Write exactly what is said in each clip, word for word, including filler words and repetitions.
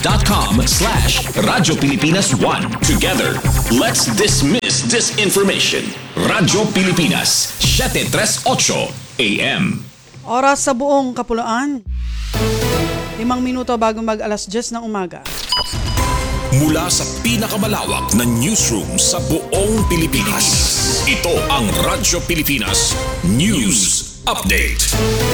facebook.com slash Radyo Pilipinas one. Together, let's dismiss disinformation. Radyo Pilipinas, seven thirty-eight A M. Oras sa buong kapuluan. Limang minuto bago mag alas diyes ng umaga. Mula sa pinakamalawak na newsroom sa buong Pilipinas, ito ang Radyo Pilipinas News Update.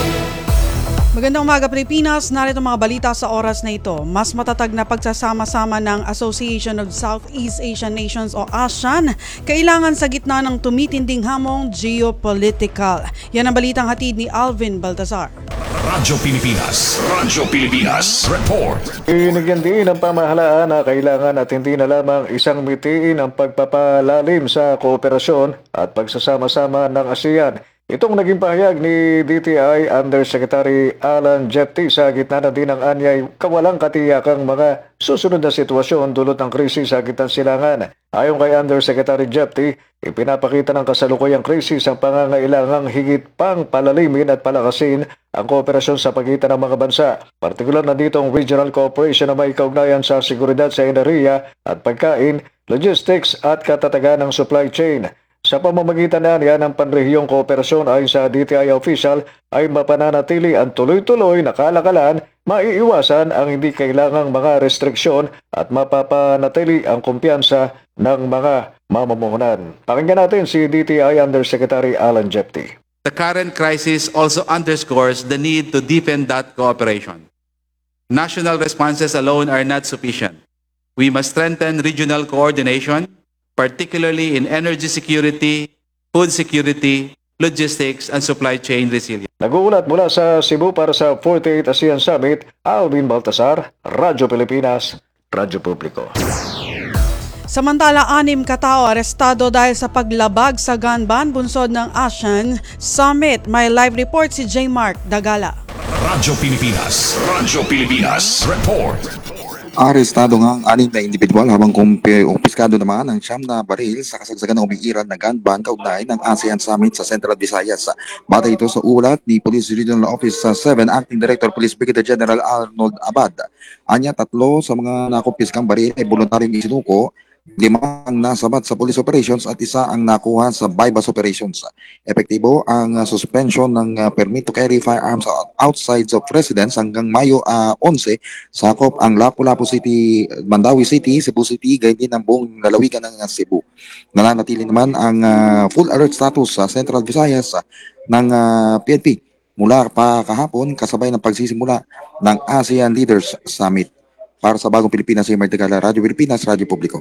Magandang umaga Pilipinas, narito mga balita sa oras na ito. Mas matatag na pagsasama-sama ng Association of Southeast Asian Nations o ASEAN kailangan sa gitna ng tumitinding hamong geopolitical. Yan ang balitang hatid ni Alvin Baltazar. Radyo Pilipinas, Radyo Pilipinas Report. Inigyan din ng pamahalaan na kailangan at hindi na lamang isang mitiin ang pagpapalalim sa kooperasyon at pagsasama-sama ng ASEAN. Itong naging pahayag ni D T I Undersecretary Alan Jepty sa gitna na din ng anyay kawalang katiyakang mga susunod na sitwasyon dulot ng krisis sa gitnang silangan. Ayon kay Undersecretary Jepty, ipinapakita ng kasalukuyang krisis ang pangangailangang higit pang palalimin at palakasin ang kooperasyon sa pagitan ng mga bansa. Partikular na dito ang regional cooperation na may kaugnayan sa seguridad sa enerhiya at pagkain, logistics at katatagan ng supply chain. Sa pamamagitan na niya ng panrehiyong kooperasyon ayon sa D T I official ay mapananatili ang tuloy-tuloy na kalakalan, maiiwasan ang hindi kailangang mga restriksyon at mapapanatili ang kumpiyansa ng mga mamumuhunan. Pakinggan natin si D T I Undersecretary Alan Jepty. The current crisis also underscores the need to deepen that cooperation. National responses alone are not sufficient. We must strengthen regional coordination, particularly in energy security, food security, logistics, and supply chain resilience. Nag-uulat mula sa Cebu para sa forty-eighth ASEAN Summit, Alvin Baltazar, Radyo Pilipinas, Radyo Publiko. Samantala, anim katao arestado dahil sa paglabag sa gun ban bunsod ng ASEAN Summit. May live report si J. Mark Dagala. Radyo Pilipinas, Radyo Pilipinas Report. Arestado nga ang anim na individual habang kumpiskado naman ang siyam na baril sa kasagsagan ng umiiral na gun ban kaugnay ng ASEAN Summit sa Central Visayas. Batay ito sa ulat ni Police Regional Office seven Acting Director Police Brigadier General Arnold Abad. Anya, tatlo sa mga nakumpiskang baril ay voluntaryong isinuko, lima ang nasabat sa police operations at isa ang nakuha sa bypass operations. Epektibo ang uh, suspension ng uh, permit to carry firearms outside of residence hanggang Mayo uh, eleven. Sakop ang Lapu-Lapu City, Mandawi City, Cebu City, gayon din ang buong lalawigan ng uh, Cebu. Nananatili naman ang uh, full alert status sa Central Visayas uh, ng uh, P N P mula pa kahapon kasabay ng pagsisimula ng ASEAN Leaders Summit. Para sa Bagong Pilipinas, si Martigala, Radyo Pilipinas, Radyo Publiko.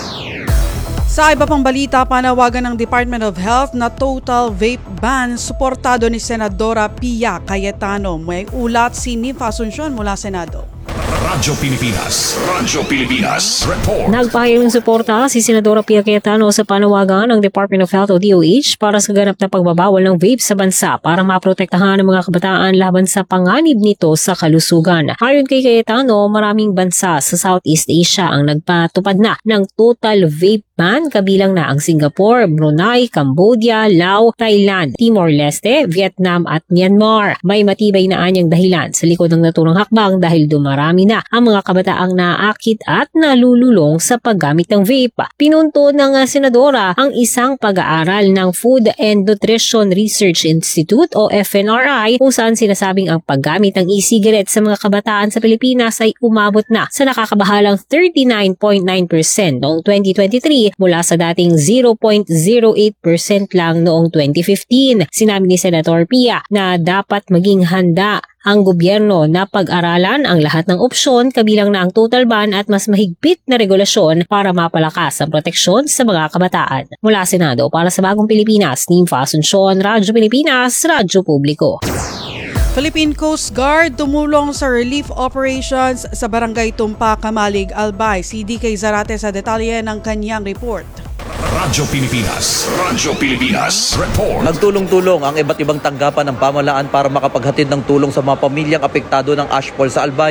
Sa iba pang balita, panawagan ng Department of Health na total vape ban, suportado ni Senadora Pia Cayetano. May ulat si Nifa Asuncion mula Senado. Radyo Pilipinas, Radyo Pilipinas Report. Nagpahayag ng suporta si Senadora Pia Cayetano sa panawagan ng Department of Health o D O H para sa ganap na pagbabawal ng vape sa bansa para maprotektahan ang mga kabataan laban sa panganib nito sa kalusugan. Ayon kay Cayetano, maraming bansa sa Southeast Asia ang nagpatupad na ng total vape ban, kabilang na ang Singapore, Brunei, Cambodia, Laos, Thailand, Timor-Leste, Vietnam at Myanmar. May matibay na anyang dahilan sa likod ng naturang hakbang dahil dumarami na ang mga kabataang naakit at nalululong sa paggamit ng vape. Pinunto ng senadora ang isang pag-aaral ng Food and Nutrition Research Institute o F N R I kung saan sinasabing ang paggamit ng e-cigarette sa mga kabataan sa Pilipinas ay umabot na sa nakakabahalang thirty-nine point nine percent noong twenty twenty-three mula sa dating zero point zero eight percent lang noong twenty fifteen. Sinabi ni Senator Pia na dapat maging handa ang gobyerno na pag-aralan ang lahat ng opsyon kabilang na ang total ban at mas mahigpit na regulasyon para mapalakas ang proteksyon sa mga kabataan. Mula Senado para sa Bagong Pilipinas, Nifa Asuncion, Radyo Pilipinas, Radyo Publiko. Philippine Coast Guard tumulong sa relief operations sa Barangay Tumpa, Kamalig, Albay. Si D K Zarate sa detalye ng kanyang report. Radyo Pilipinas, Radyo Pilipinas Report. Nagtulong-tulong ang iba't ibang tanggapan ng pamahalaan para makapaghatid ng tulong sa mga pamilyang apektado ng ashfall sa Albay.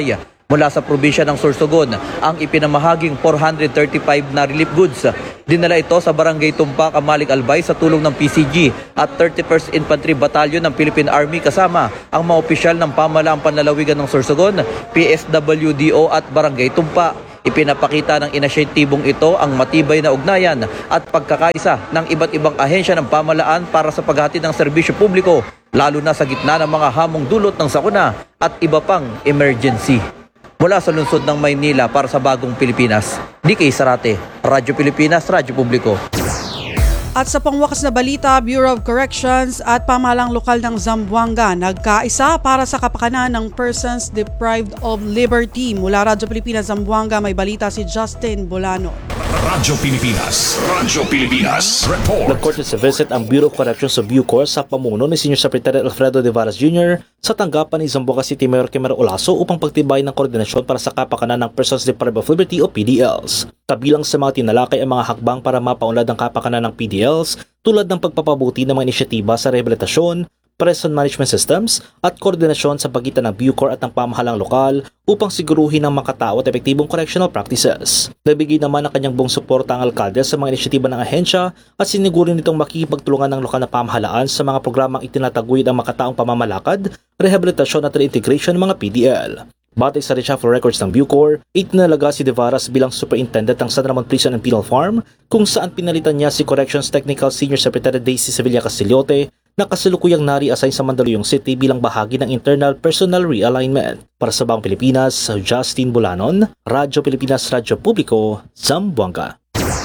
Mula sa probinsya ng Sorsogon ang ipinamahaging four hundred thirty-five na relief goods. Dinala ito sa Barangay Tumpa, Kamalig Albay sa tulong ng P C G at thirty-first Infantry Battalion ng Philippine Army kasama ang mga opisyal ng pamahalaang panlalawigan ng Sorsogon, P S W D O at Barangay Tumpa. Ipinapakita ng inisyatibong ito ang matibay na ugnayan at pagkakaisa ng iba't ibang ahensya ng pamahalaan para sa paghatid ng serbisyo publiko, lalo na sa gitna ng mga hamong dulot ng sakuna at iba pang emergency. Mula sa lungsod ng Maynila para sa Bagong Pilipinas, D K Sarate, Radyo Pilipinas, Radyo Publiko. At sa pangwakas na balita, Bureau of Corrections at pamahalang lokal ng Zamboanga nagkaisa para sa kapakanan ng persons deprived of liberty. Mula Radyo Pilipinas, Zamboanga, may balita si Justin Bolano. Radyo Pilipinas, Radyo Pilipinas, report. Nagkorte sa visit ang Bureau of Corrections sa Bucor sa pamuno ni Senior Secretary Alfredo De Varas Junior sa tanggapan ni Zamboanga City Mayor Kimera Olaso upang pagtibay ng koordinasyon para sa kapakanan ng persons deprived of liberty o P D Ls. Kabilang sa mga tinalakay ang mga hakbang para mapaunlad ang kapakanan ng P D Ls tulad ng pagpapabuti ng mga inisyatiba sa rehabilitasyon, prison management systems at koordinasyon sa pagitan ng Bucor at ng pamahalang lokal upang siguruhin ang makatao at epektibong correctional practices. Nabigay naman ang kanyang buong suporta ang alkalde sa mga inisyatiba ng ahensya at sinigurin nitong makikipagtulungan ng lokal na pamahalaan sa mga programang itinataguyod ang makataong pamamalakad, rehabilitasyon at reintegration ng mga P D L. Batay sa reshuffle records ng Bucor, itinalaga si De Varas bilang superintendent ng San Ramon Prison and Penal Farm kung saan pinalitan niya si Corrections Technical Senior Secretary Daisy Sevilla Casiliote na kasalukuyang nari-assign sa Mandaluyong City bilang bahagi ng internal personnel realignment. Para sa Bagong Pilipinas, Justin Bulanon, Radyo Pilipinas, Radyo Publiko, Zamboanga.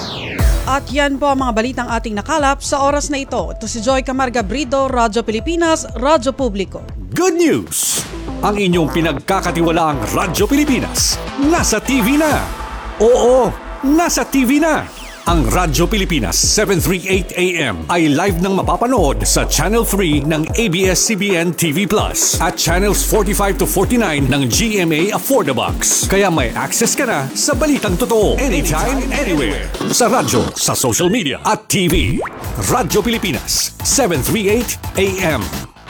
At yan po ang mga balitang ating nakalap sa oras na ito. Ito si Joy Camarga Brido, Radyo Pilipinas, Radyo Publiko. Good news! Ang inyong pinagkakatiwalaang Radyo Pilipinas nasa T V na. Oo, nasa T V na. Ang Radyo Pilipinas seven thirty-eight A M ay live nang mapapanood sa Channel three ng A B S C B N T V Plus at Channels forty-five to forty-nine ng G M A Affordabox. Kaya may access ka na sa balitang totoo anytime, anywhere. Sa radyo, sa social media at T V. Radyo Pilipinas seven thirty-eight A M.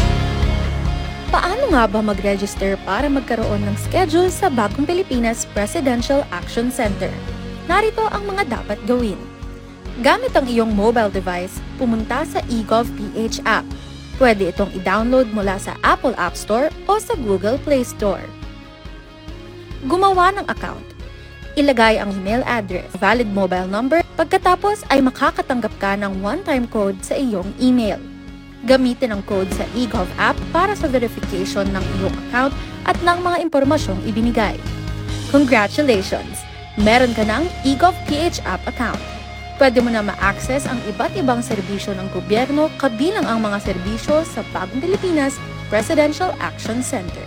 Paano nga ba mag-register para magkaroon ng schedule sa Bagong Pilipinas Presidential Action Center? Narito ang mga dapat gawin. Gamit ang iyong mobile device, pumunta sa eGovPH app. Pwede itong i-download mula sa Apple App Store o sa Google Play Store. Gumawa ng account. Ilagay ang email address, valid mobile number, pagkatapos ay makakatanggap ka ng one-time code sa iyong email. Gamitin ang code sa eGov app para sa verification ng iyong account at ng mga impormasyong ibinigay. Congratulations! Meron ka ng eGovPH app account. Pwede mo na ma-access ang iba't ibang serbisyo ng gobyerno kabilang ang mga serbisyo sa Bagong Pilipinas Presidential Action Center.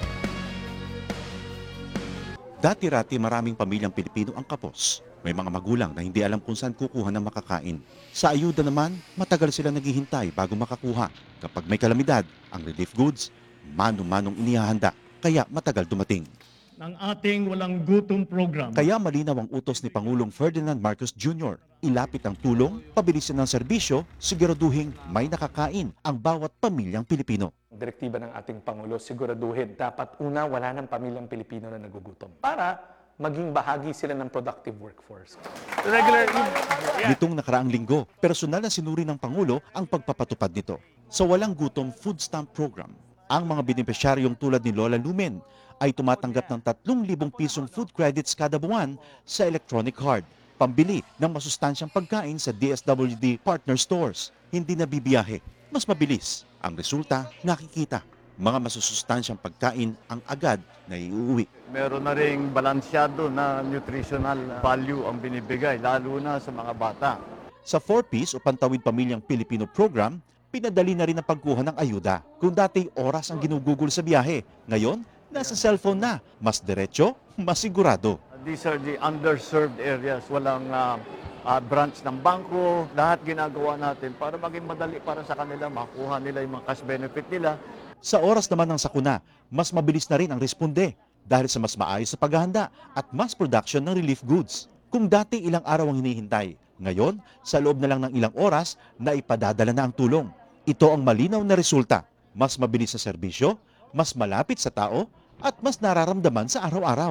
Dati-rati maraming pamilyang Pilipino ang kapos. May mga magulang na hindi alam kung saan kukuha ng makakain. Sa ayuda naman, matagal sila naghihintay bago makakuha. Kapag may kalamidad, ang relief goods, mano-manong inihahanda, kaya matagal dumating. Ng ating walang gutom program. Kaya malinaw ang utos ni Pangulong Ferdinand Marcos Junior Ilapit ang tulong, pabilisin ng serbisyo, siguraduhin may nakakain ang bawat pamilyang Pilipino. Direktiba ng ating Pangulo, siguraduhin dapat una wala ng pamilyang Pilipino na nagugutom para maging bahagi sila ng productive workforce. Regular Nitong nakaraang linggo, personal na sinuri ng Pangulo ang pagpapatupad nito. Sa Walang Gutom Food Stamp Program, ang mga benepisyaryong tulad ni Lola Lumen ay tumatanggap ng tatlong libong pisong food credits kada buwan sa electronic card, pambili ng masustansyang pagkain sa D S W D partner stores. Hindi na bibiyahe, mas mabilis. Ang resulta, nakikita. Mga masusustansyang pagkain ang agad na iuwi. Meron na ring balansyado na nutritional value ang binibigay, lalo na sa mga bata. Sa four piece o Pantawid Pamilyang Pilipino program, pinadali na rin ang pagkuha ng ayuda. Kung dati oras ang ginugugol sa biyahe, ngayon, nasa cellphone na. Mas diretso, mas sigurado. These are the underserved areas. Walang uh, uh, branch ng bangko. Lahat ginagawa natin para maging madali para sa kanila, makuha nila yung mga cash benefit nila. Sa oras naman ng sakuna, mas mabilis na rin ang responde dahil sa mas maayos sa paghahanda at mass production ng relief goods. Kung dati ilang araw ang hinihintay, ngayon, sa loob na lang ng ilang oras, na ipadadala na ang tulong. Ito ang malinaw na resulta. Mas mabilis sa serbisyo, mas malapit sa tao, at mas nararamdaman sa araw-araw.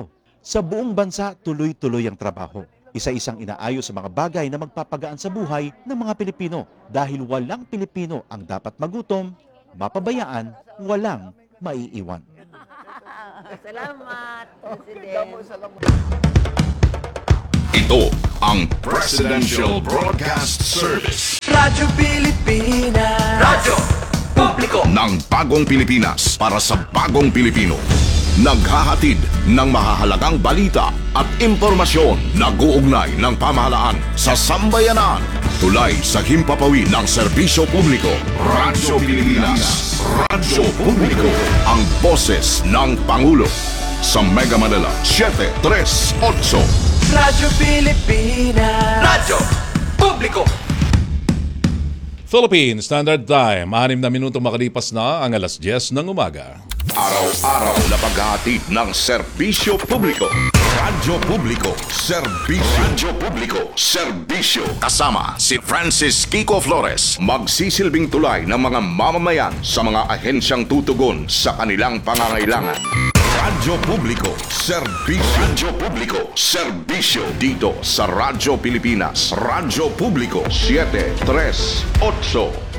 Sa buong bansa, tuloy-tuloy ang trabaho. Isa-isang inaayos sa mga bagay na magpapagaan sa buhay ng mga Pilipino dahil walang Pilipino ang dapat magutom, mapabayaan, walang maiiwan. Salamat, President. Ito ang Presidential Broadcast Service. Radyo Pilipinas. Radyo Publiko. Ng bagong Pilipinas para sa bagong Pilipino. Naghahatid ng mahahalagang balita at impormasyon na guugnay ng pamahalaan sa sambayanan. Tulay sa himpapawid ng serbisyo publiko. Radyo Pilipinas. Radyo Publiko. Ang boses ng Pangulo. Sa Mega Manila, seven tres eight. Radyo Pilipinas. Radyo Publiko. Philippine Standard Time, anim na minuto makalipas na ang alas diyes ng umaga. Araw-araw na paghahatid ng serbisyo publiko. Radyo Publiko. Serbisyo. Radyo Publiko. Serbisyo. Kasama si Francis Kiko Flores. Magsisilbing tulay ng mga mamamayan sa mga ahensyang tutugon sa kanilang pangangailangan. Radyo Publiko. Serbisyo. Radyo Publiko. Serbisyo. Dito sa Radyo Pilipinas. Radyo Publiko. seven tres eight.